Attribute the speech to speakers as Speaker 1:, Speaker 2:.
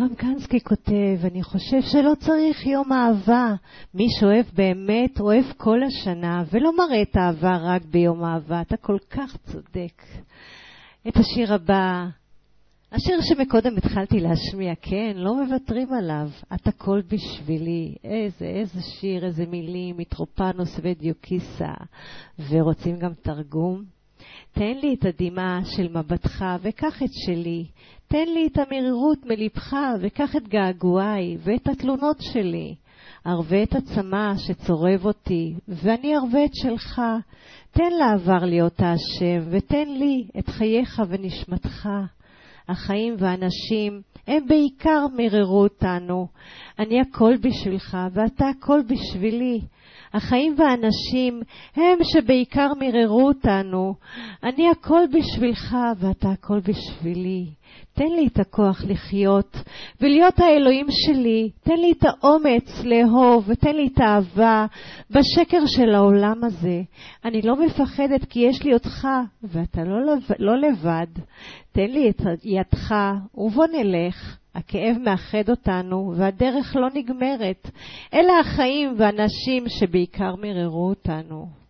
Speaker 1: הרב גנסקי כותב, אני חושב שלא צריך יום אהבה. מי שאוהב באמת אוהב כל השנה, ולא מראה את האהבה רק ביום אהבה. אתה כל כך צודק. את השיר הבא, השיר שמקודם התחלתי להשמיע, כן, לא מוותרים עליו. אתה כל בשבילי. איזה שיר, איזה מילים, מיטרופנוס ודיוקיסה. ורוצים גם תרגום. תן לי את הדמעה של מבטך וקח את שלי. תן לי את המרירות מלבך וקח את געגועי ואת התלונות שלי. ערבה את הצמא שצורב אותי ואני ערבה את שלך. תן לעבר להיות השם ותן לי את חייך ונשמתך. החיים והאנשים הם בעיקר מררו אותנו. אני הכל בשבילך ואתה הכל בשבילי. החיים והאנשים הם שבעיקר מררו אותנו. אני הכל בשבילך ואתה הכל בשבילי. תן לי את הכוח לחיות ולהיות האלוהים שלי. תן לי את האומץ לאהוב ותן לי את האהבה בשקר של העולם הזה. אני לא מפחדת כי יש לי אותך ואתה לא לבד. תן לי את ידך ובוא נלך. הכאב מאחד אותנו והדרך לא נגמרת. אלה החיים והאנשים שבעיקר מררו אותנו.